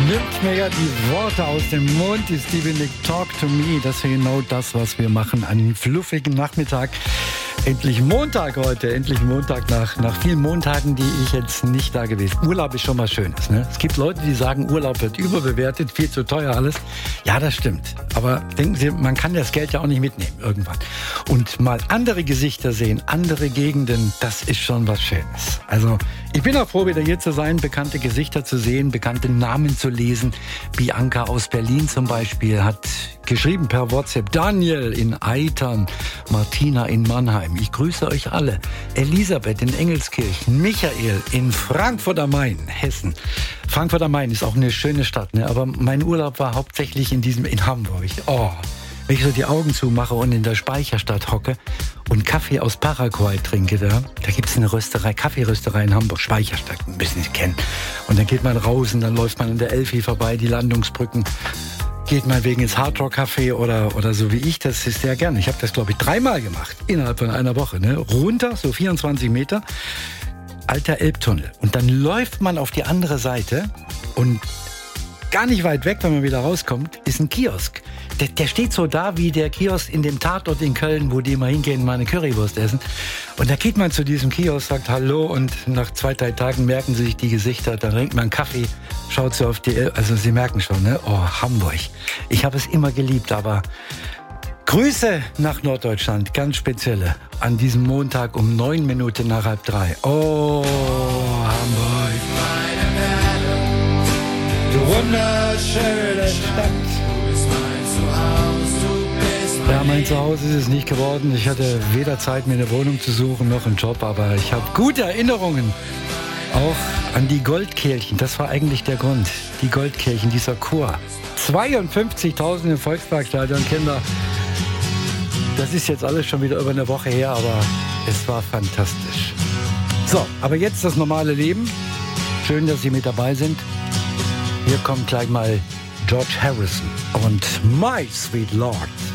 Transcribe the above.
Nimmt mir ja die Worte aus dem Mund, die Stevie Nicks Talk to Me. Das ist genau das, was wir machen an einem fluffigen Nachmittag. Endlich Montag heute, endlich Montag nach vielen Montagen, die ich jetzt nicht da gewesen bin. Urlaub ist schon mal Schönes, ne? Es gibt Leute, die sagen, Urlaub wird überbewertet, viel zu teuer alles. Ja, das stimmt. Aber denken Sie, man kann das Geld ja auch nicht mitnehmen irgendwann. Und mal andere Gesichter sehen, andere Gegenden, das ist schon was Schönes. Also ich bin auch froh, wieder hier zu sein, bekannte Gesichter zu sehen, bekannte Namen zu lesen. Bianca aus Berlin zum Beispiel hat geschrieben per WhatsApp, Daniel in Eitern, Martina in Mannheim. Ich grüße euch alle. Elisabeth in Engelskirchen, Michael in Frankfurt am Main, Hessen. Frankfurt am Main ist auch eine schöne Stadt, ne? Aber mein Urlaub war hauptsächlich in Hamburg. Oh, wenn ich so die Augen zumache und in der Speicherstadt hocke und Kaffee aus Paraguay trinke, da gibt es eine Rösterei, Kaffeerösterei in Hamburg, Speicherstadt, ein bisschen kennen. Und dann geht man raus und dann läuft man an der Elfi vorbei, die Landungsbrücken. Geht mal wegen ins Hard Rock Café oder so wie ich, das ist sehr gerne. Ich habe das, glaube ich, 3-mal gemacht, innerhalb von einer Woche. Ne? Runter, so 24 Meter, alter Elbtunnel. Und dann läuft man auf die andere Seite und gar nicht weit weg, wenn man wieder rauskommt, ist ein Kiosk. Der steht so da wie der Kiosk in dem Tatort in Köln, wo die immer hingehen, mal eine Currywurst essen. Und da geht man zu diesem Kiosk, sagt Hallo und nach 2-3 Tagen merken sie sich die Gesichter, dann trinkt man einen Kaffee, schaut so auf die, also Sie merken schon, ne? Oh, Hamburg. Ich habe es immer geliebt, aber Grüße nach Norddeutschland, ganz spezielle, an diesem Montag um 9 Minuten nach 2:30. Oh, Hamburg. Du wunderschöne Stadt. Ja, mein Zuhause ist es nicht geworden. Ich hatte weder Zeit, mir eine Wohnung zu suchen, noch einen Job. Aber ich habe gute Erinnerungen auch an die Goldkehlchen. Das war eigentlich der Grund. Die Goldkehlchen, dieser Chor. 52.000 im Volksparkstadion, Kinder. Das ist jetzt alles schon wieder über eine Woche her, aber es war fantastisch. So, aber jetzt das normale Leben. Schön, dass Sie mit dabei sind. Hier kommt gleich mal George Harrison und My Sweet Lord.